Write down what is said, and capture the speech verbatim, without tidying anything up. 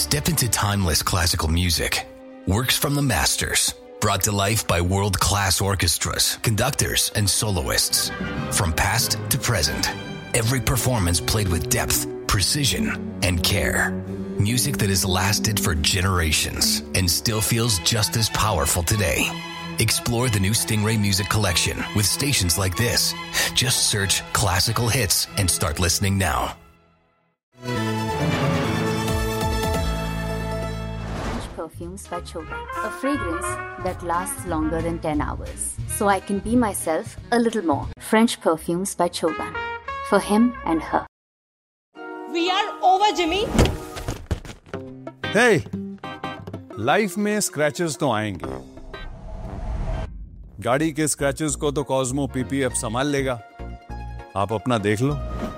Step into timeless classical music. Works from the masters, brought to life by world-class orchestras, conductors, and soloists. From past to present, every performance played with depth, precision, and care. Music that has lasted for generations and still feels just as powerful today. Explore the new Stingray Music Collection with stations like this. Just search classical hits and start listening now. Perfumes by Choban, a fragrance that lasts longer than ten hours, so I can be myself a little more. French Perfumes by Choban, for him and her. We are over, Jimmy. Hey, life में scratches तो आएंगे. गाड़ी के scratches को तो Cosmo PP अब संभाल लेगा. आप अपना देख लो.